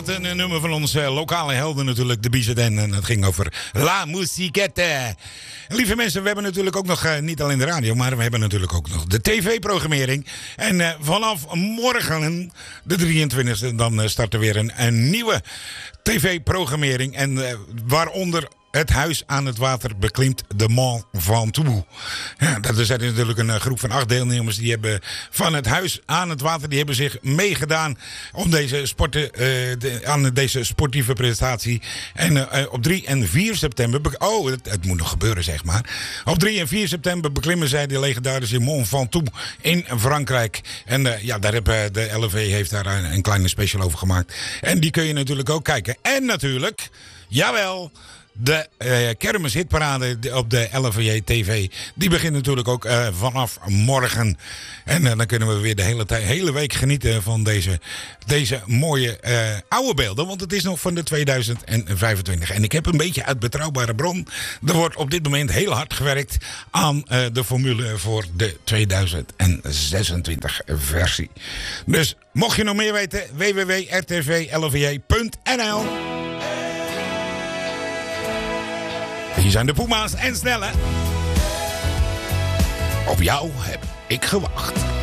Een nummer van onze lokale helden natuurlijk, de Bizarden. En het ging over La Musiquette. Lieve mensen, we hebben natuurlijk ook nog, niet alleen de radio, maar we hebben natuurlijk ook nog de tv-programmering. En vanaf morgen, de 23e, dan start er weer een nieuwe tv-programmering. En waaronder het Huis aan het Water beklimt de Mont Ventoux. Ja, dat is natuurlijk een groep van 8 deelnemers. Die hebben van het Huis aan het Water, die hebben zich meegedaan om deze aan deze sportieve prestatie. En op 3 en 4 september... het moet nog gebeuren, zeg maar. Op 3 en 4 september beklimmen zij de legendarische Mont Ventoux in Frankrijk. En daar heeft de LNV heeft daar een kleine special over gemaakt. En die kun je natuurlijk ook kijken. En natuurlijk, jawel, de kermishitparade op de LNV TV, die begint natuurlijk ook vanaf morgen. En dan kunnen we weer de hele week genieten van deze mooie oude beelden. Want het is nog van de 2025. En ik heb een beetje uit betrouwbare bron. Er wordt op dit moment heel hard gewerkt aan de formule voor de 2026 versie. Dus mocht je nog meer weten, www.rtvlva.nl. Hier zijn de Puma's en Snelle. Op jou heb ik gewacht.